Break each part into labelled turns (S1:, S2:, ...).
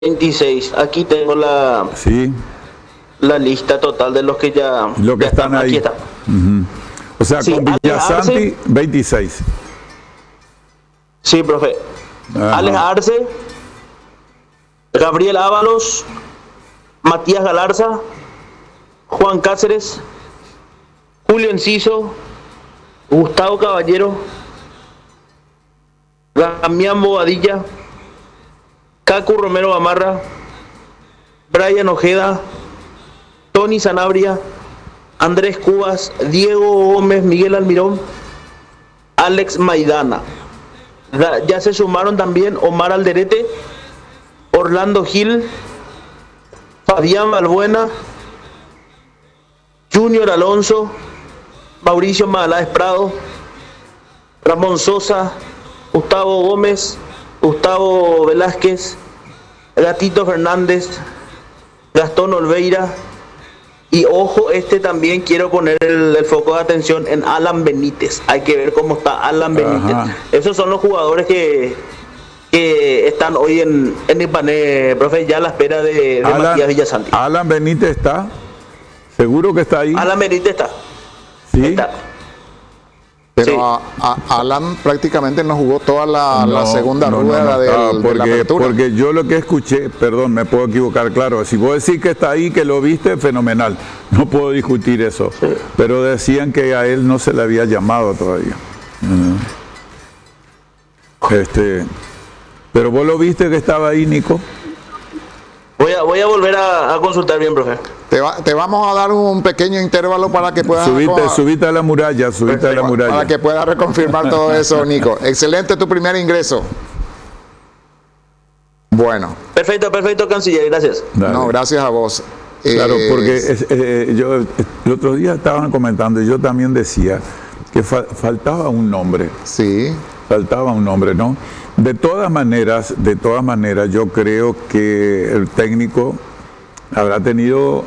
S1: 26. Aquí tengo la,
S2: Sí,
S1: la lista total de los que ya,
S2: lo que
S1: ya
S2: están
S1: Aquí
S2: ahí.
S1: está.
S2: O sea,
S1: Sí,
S2: con
S1: Alex
S2: Villasanti,
S1: Arce.
S2: 26.
S1: Sí, profe.
S2: Ajá.
S1: Alex Arce, Gabriel Ábalos, Matías Galarza, Juan Cáceres, Julio Enciso, Gustavo Caballero, Damián Bobadilla, Cacu Romero Gamarra, Brian Ojeda, Tony Sanabria, Andrés Cubas, Diego Gómez, Miguel Almirón, Alex Maidana. Ya se sumaron también Omar Alderete, Orlando Gil, Fabián Balbuena, Junior Alonso, Mauricio Magaláes Prado, Ramón Sosa, Gustavo Gómez, Gustavo Velázquez, Gatito Fernández, Gastón Olveira. Y ojo, también quiero poner el foco de atención en Alan Benítez. Hay que ver cómo está Alan Benítez.
S2: Ajá.
S1: Esos son los jugadores que están hoy en Ipané, profe, ya a la espera de Matías Villasanti.
S2: Alan Benítez está. ¿Seguro que está ahí?
S1: Alan Benítez está.
S2: Sí.
S1: Está.
S3: Pero
S1: Sí.
S3: Alan prácticamente no jugó toda la
S2: No,
S3: segunda
S2: no,
S3: rueda
S2: no estaba,
S3: de la apertura.
S2: porque yo lo que escuché, perdón, me puedo equivocar, claro, si vos decís que está ahí, que lo viste, fenomenal, no puedo discutir eso, pero decían que a él no se le había llamado todavía. Pero vos lo viste que estaba ahí, Nico.
S1: Voy a volver a consultar bien, profe.
S3: Te vamos a dar un pequeño intervalo para que puedas
S2: Subite a la muralla, subite a la muralla.
S3: para que puedas reconfirmar todo eso, Nico. Excelente tu primer ingreso. Bueno.
S1: Perfecto, canciller, gracias.
S2: Dale.
S3: No, gracias a vos.
S2: Claro, porque yo el otro día estaban comentando y yo también decía que faltaba un nombre.
S3: Sí.
S2: Faltaba un nombre, ¿no? De todas maneras, yo creo que el técnico habrá tenido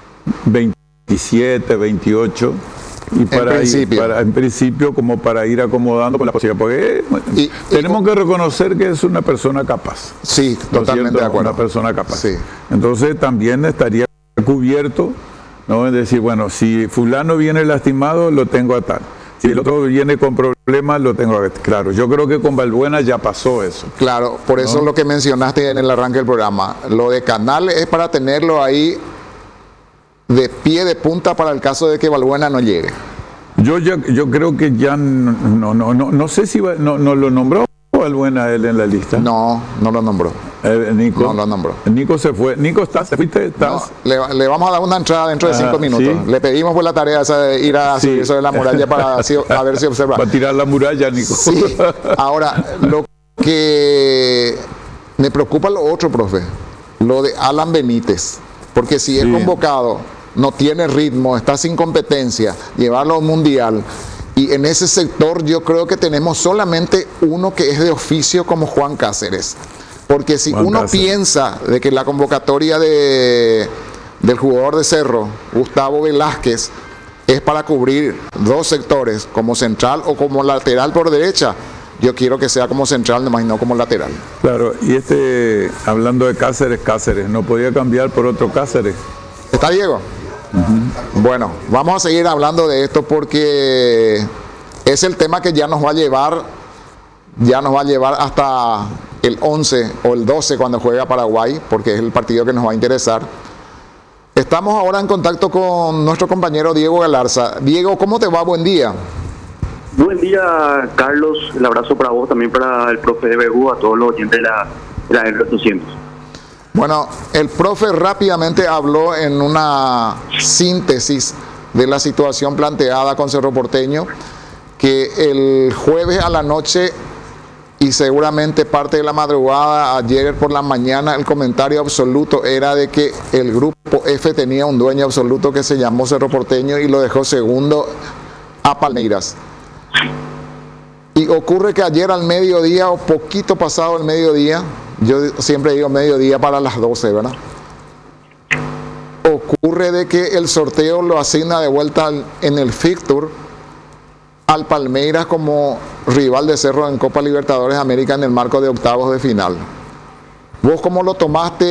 S2: 27, 28 y en principio como para ir acomodando con la posibilidad, porque tenemos que reconocer que es una persona capaz.
S3: Sí,
S2: ¿no
S3: totalmente de acuerdo.
S2: Una persona capaz.
S3: Sí.
S2: Entonces también estaría cubierto, ¿no? Es decir, bueno, si fulano viene lastimado, lo tengo a tal. Si el otro viene con problemas, lo tengo claro. Yo creo que con Balbuena ya pasó eso.
S3: Claro, por eso es lo que mencionaste en el arranque del programa. Lo de Canal es para tenerlo ahí de pie de punta para el caso de que Balbuena no llegue.
S2: Yo creo que ya no sé si no lo nombró Balbuena él en la lista.
S3: No lo nombró.
S2: Nico.
S3: No lo nombró.
S2: Nico se fue. Nico, ¿estás? ¿Fuiste?
S3: No, le vamos a dar una entrada dentro de 5 minutos. ¿Sí? Le pedimos por la tarea esa de ir a subir sobre la muralla para a ver si observa.
S2: Para tirar la muralla, Nico.
S3: Sí. Ahora, lo que me preocupa lo otro, profe, lo de Alan Benítez. Porque si es convocado, no tiene ritmo, está sin competencia, llevarlo a un mundial. Y en ese sector yo creo que tenemos solamente uno que es de oficio como Juan Cáceres. Porque si uno piensa de que la convocatoria del jugador de Cerro, Gustavo Velázquez, es para cubrir dos sectores, como central o como lateral por derecha, yo quiero que sea como central, nomás no como lateral.
S2: Claro, y hablando de Cáceres, no podía cambiar por otro Cáceres.
S3: ¿Está Diego? Bueno, vamos a seguir hablando de esto porque es el tema que ya nos va a llevar hasta el 11 o el 12 cuando juega Paraguay, porque es el partido que nos va a interesar. Estamos ahora en contacto con nuestro compañero Diego Galarza. Diego, ¿cómo te va? Buen día.
S4: Buen día, Carlos. El abrazo para vos, también para el profe de BU, a todos los oyentes de la R800.
S3: Bueno, el profe rápidamente habló en una síntesis de la situación planteada con Cerro Porteño, que el jueves a la noche y seguramente parte de la madrugada, ayer por la mañana, el comentario absoluto era de que el grupo F tenía un dueño absoluto que se llamó Cerro Porteño y lo dejó segundo a Palmeiras. Y ocurre que ayer al mediodía o poquito pasado el mediodía, yo siempre digo mediodía para las 12, ¿verdad? Ocurre de que el sorteo lo asigna de vuelta en el fixture al Palmeiras como rival de Cerro en Copa Libertadores América en el marco de octavos de final. ¿Vos cómo lo tomaste